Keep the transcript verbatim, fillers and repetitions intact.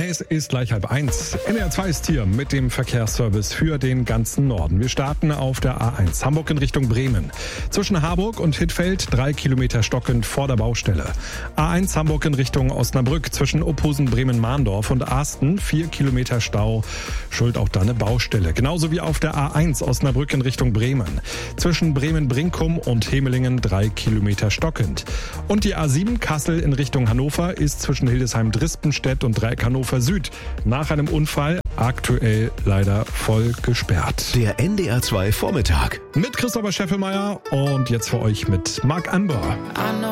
Es ist gleich halb eins. N D R zwei ist hier mit dem Verkehrsservice für den ganzen Norden. Wir starten auf der A eins Hamburg in Richtung Bremen. Zwischen Harburg und Hittfeld drei Kilometer stockend vor der Baustelle. A eins Hamburg in Richtung Osnabrück zwischen Ophusen, Bremen-Mahndorf und Asten vier Kilometer Stau. Schuld auch da eine Baustelle. Genauso wie auf der A eins Osnabrück in Richtung Bremen. Zwischen Bremen-Brinkum und Hemelingen drei Kilometer stockend. Und die A sieben Kassel in Richtung Hannover ist zwischen Hildesheim-Drispenstedt und Dreieck Hannover Süd nach einem Unfall aktuell leider voll gesperrt. Der N D R zwei Vormittag. Mit Christopher Scheffelmeier und jetzt für euch mit Marc Amber.